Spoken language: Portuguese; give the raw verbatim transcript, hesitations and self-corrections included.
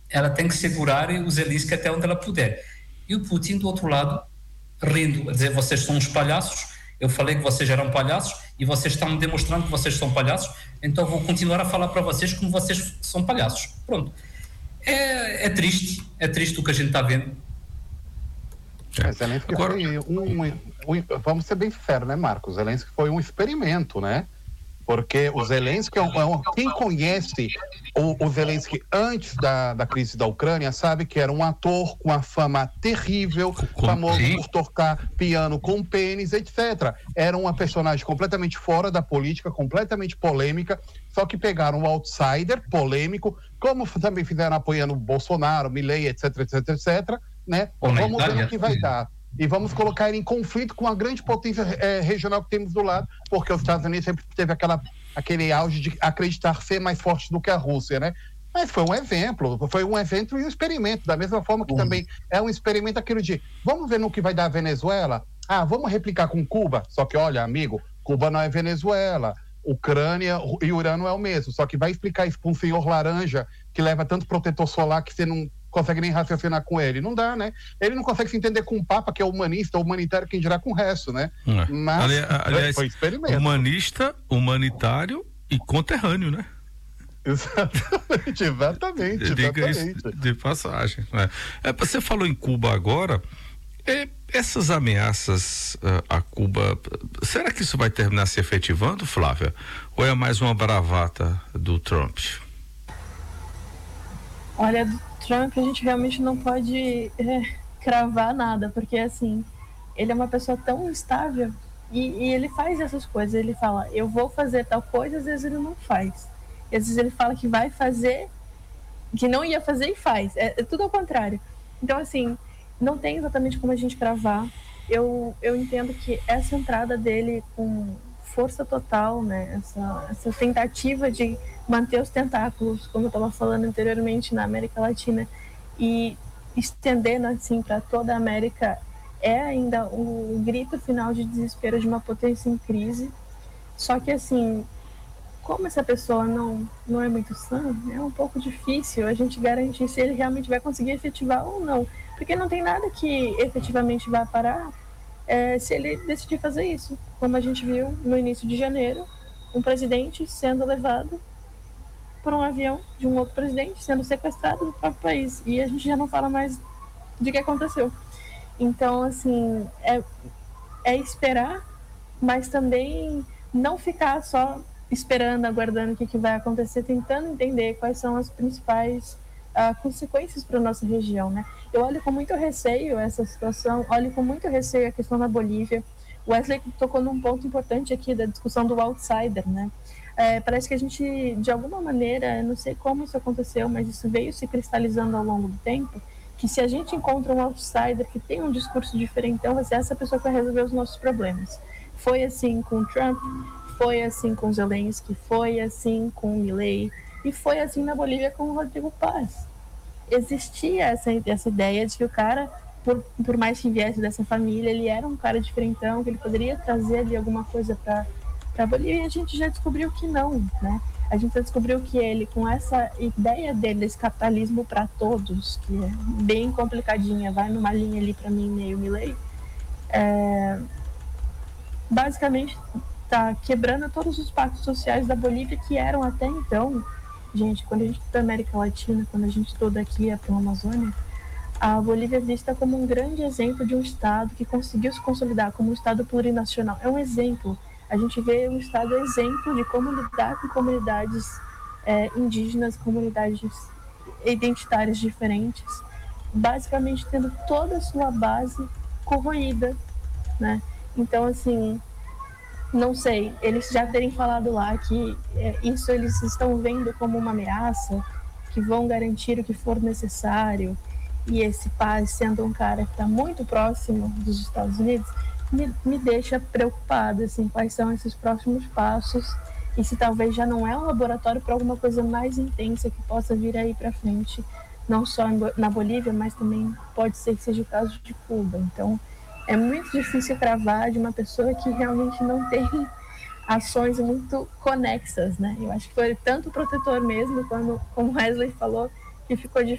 ela tem que segurar o Zelensky até onde ela puder. E o Putin, do outro lado, rindo, a dizer, vocês são uns palhaços, eu falei que vocês eram palhaços e vocês estão me demonstrando que vocês são palhaços, então vou continuar a falar para vocês como vocês são palhaços. Pronto. É, é triste, é triste o que a gente está vendo. É, Zelensky Agora... foi um, um, um, vamos ser bem sinceros, né, Marcos? Zelensky foi um experimento, né? Porque o Zelensky, é um, é um, quem conhece o, o Zelensky antes da, da crise da Ucrânia sabe que era um ator com uma fama terrível, com, famoso sim. por tocar piano com pênis, etcétera. Era uma personagem completamente fora da política, completamente polêmica, só que pegaram um outsider polêmico, como também fizeram apoiando o Bolsonaro, Milei, etc, etc, etc, né? Vamos ver o que vai dar. E vamos colocar ele em conflito com a grande potência é, regional que temos do lado, porque os Estados Unidos sempre teve aquela, aquele auge de acreditar ser mais forte do que a Rússia, né? Mas foi um exemplo, foi um evento e um experimento, da mesma forma que uhum. também é um experimento aquilo de, vamos ver no que vai dar a Venezuela? Ah, vamos replicar com Cuba? Só que, olha, amigo, Cuba não é Venezuela, Ucrânia e Irã não é o mesmo, só que vai explicar isso para um senhor laranja que leva tanto protetor solar que você não consegue nem raciocinar com ele, não dá, né? Ele não consegue se entender com o Papa, que é humanista, humanitário, quem dirá com o resto, né? É. Mas Ali, aliás, foi experimento. Humanista, humanitário e conterrâneo, né? Exatamente, exatamente, Diga isso de passagem, né? É, você falou em Cuba agora, é, essas ameaças uh, a Cuba, será que isso vai terminar se efetivando, Flávia? Ou é mais uma bravata do Trump? Olha, do Trump a gente realmente não pode é, cravar nada, porque assim, ele é uma pessoa tão instável e, e ele faz essas coisas, ele fala, eu vou fazer tal coisa, às vezes ele não faz. E às vezes ele fala que vai fazer, que não ia fazer e faz. É, é tudo ao contrário. Então, assim, não tem exatamente como a gente cravar. Eu, eu entendo que essa entrada dele com força total, né, essa, essa tentativa de manter os tentáculos, como eu estava falando anteriormente, na América Latina, e estendendo assim para toda a América, é ainda o, o grito final de desespero de uma potência em crise. Só que, assim, como essa pessoa não, não é muito sã, é um pouco difícil a gente garantir se ele realmente vai conseguir efetivar ou não, porque não tem nada que efetivamente vá parar é, se ele decidir fazer isso, como a gente viu no início de janeiro, um presidente sendo levado por um avião de um outro presidente, sendo sequestrado do próprio país, e a gente já não fala mais de que aconteceu. Então, assim, é, é esperar, mas também não ficar só esperando, aguardando o que, que vai acontecer, tentando entender quais são as principais uh, consequências para a nossa região, né? Eu olho com muito receio essa situação, olho com muito receio a questão da Bolívia. O Wesley tocou num ponto importante aqui da discussão do outsider, né? É, parece que a gente, de alguma maneira, eu não sei como isso aconteceu, mas isso veio se cristalizando ao longo do tempo, que se a gente encontra um outsider que tem um discurso diferente, então vai ser essa pessoa que vai resolver os nossos problemas. Foi assim com o Trump, foi assim com Zelensky, foi assim com o Milei, e foi assim na Bolívia com o Rodrigo Paz. Existia essa, essa ideia de que o cara, por, por mais que viesse dessa família, ele era um cara diferentão, que ele poderia trazer ali alguma coisa para a Bolívia, e a gente já descobriu que não, né? A gente já descobriu que ele, com essa ideia dele, desse capitalismo para todos, que é bem complicadinha, vai numa linha ali para mim meio Milei, é, basicamente está quebrando todos os pactos sociais da Bolívia que eram até então, gente, quando a gente estuda a América Latina, quando a gente estuda aqui para a Amazônia, a Bolívia é vista como um grande exemplo de um estado que conseguiu se consolidar como um estado plurinacional. É um exemplo. A gente vê um estado exemplo de como lidar com comunidades é, indígenas, comunidades identitárias diferentes, basicamente tendo toda a sua base corroída, né? Então, assim, não sei, eles já terem falado lá que é, isso eles estão vendo como uma ameaça, que vão garantir o que for necessário, e esse Paz sendo um cara que está muito próximo dos Estados Unidos, me, me deixa preocupada, assim, quais são esses próximos passos, e se talvez já não é um laboratório para alguma coisa mais intensa que possa vir aí para frente, não só na Bolívia, mas também pode ser que seja o caso de Cuba. Então, é muito difícil cravar de uma pessoa que realmente não tem ações muito conexas, né? Eu acho que foi tanto o protetor mesmo, quando, como Wesley falou, que ficou